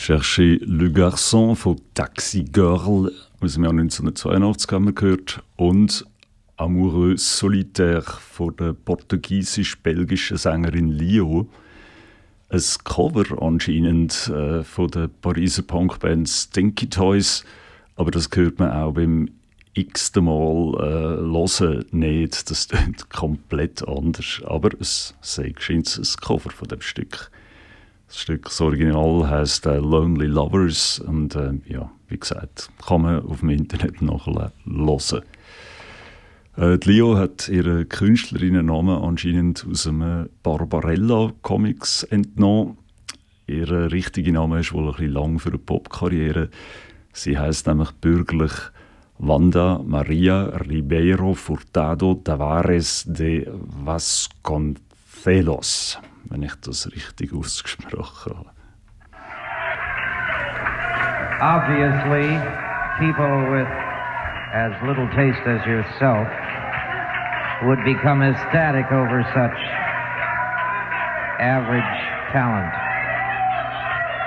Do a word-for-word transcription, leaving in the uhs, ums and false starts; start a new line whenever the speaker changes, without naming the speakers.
Cherchez le Garçon von Taxi Girl aus dem Jahr neunzehnhundertzweiundachtzig haben wir gehört und Amoureux Solitaire von der portugiesisch-belgischen Sängerin Lio. Ein Cover anscheinend äh, von der Pariser Punkband Stinky Toys, aber das hört man auch beim x-ten Mal äh, hören nicht. Das klingt komplett anders, aber es sei scheint ein Cover von dem Stück. Das Stück, das Original heisst äh, Lonely Lovers und äh, ja, wie gesagt, kann man auf dem Internet nachhören. Äh, die Lio hat ihren Künstlerinnennamen anscheinend aus einem Barbarella-Comics entnommen. Ihr richtiger Name ist wohl ein bisschen lang für eine Popkarriere. Sie heisst nämlich bürgerlich Wanda Maria Ribeiro Furtado Tavares de Vasconcelos, wenn ich das richtig ausgesprochen habe.
Obviously, people with as little taste as yourself would become ecstatic over such average talent.